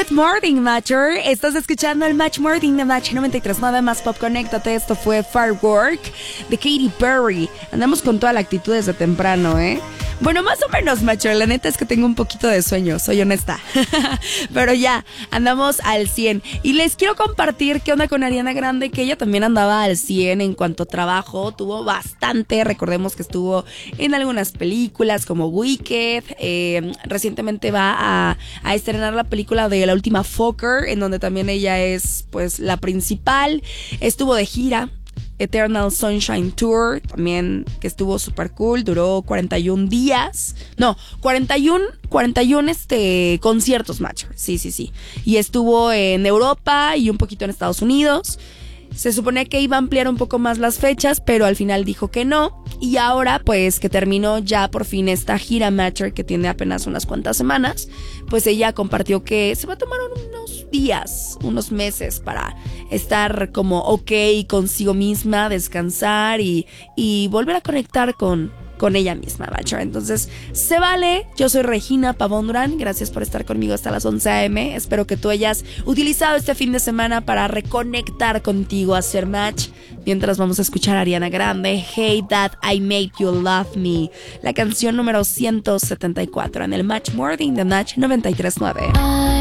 Good morning, Matcher. Estás escuchando el Match Morning de Match 93.9 más Pop. Conéctate. Esto fue Firework de Katy Perry. Andamos con toda la actitud desde temprano, ¿eh? Bueno, más o menos, Matcher. La neta es que tengo un poquito de sueño, soy honesta. Pero ya, andamos al 100. Y les quiero compartir qué onda con Ariana Grande, que ella también andaba al 100 en cuanto a trabajo. Tuvo bastante. Recordemos que estuvo en algunas películas como Wicked. Recientemente va a estrenar la película de La Última Fucker, en donde también ella es pues la principal. Estuvo de gira Eternal Sunshine Tour, también que estuvo súper cool, duró 41 días. No, 41 conciertos, macho. Sí. Y estuvo en Europa y un poquito en Estados Unidos. Se suponía que iba a ampliar un poco más las fechas, pero al final dijo que no. Y ahora, pues, que terminó ya por fin esta gira Matcher, que tiene apenas unas cuantas semanas, pues ella compartió que se va a tomar unos días, unos meses para estar como ok consigo misma, descansar y volver a conectar con ella misma, Matcher. Entonces, se vale. Yo soy Regina Pavón Durán. Gracias por estar conmigo hasta las 11 a.m. Espero que tú hayas utilizado este fin de semana para reconectar contigo, hacer match. Mientras vamos a escuchar a Ariana Grande, Hey That I Made You Love Me, la canción número 174 en el Match Morning de Match 93.9.